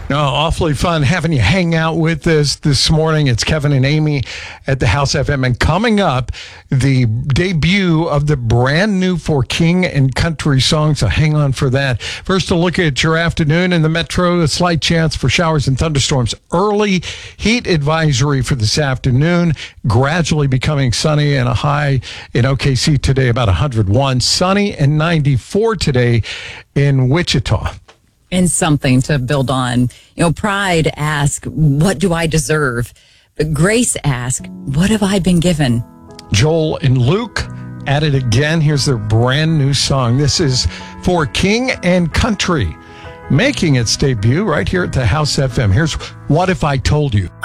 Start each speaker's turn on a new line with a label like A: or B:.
A: No, awfully fun having you hang out with us this morning. It's Kevin and Amy at the House FM. And coming up, the debut of the brand new For King and Country song. So hang on for that. First, a look at your afternoon in the metro. A slight chance for showers and thunderstorms early. Heat advisory for this afternoon. Gradually becoming sunny and a high in OKC today, about 101. Sunny and 94 today in Wichita.
B: And something to build on. Pride asks, what do I deserve? But Grace asks, what have I been given?
A: Joel and Luke at it again. Here's their brand new song. This is For King and Country, making its debut right here at the House FM. Here's What If I Told You.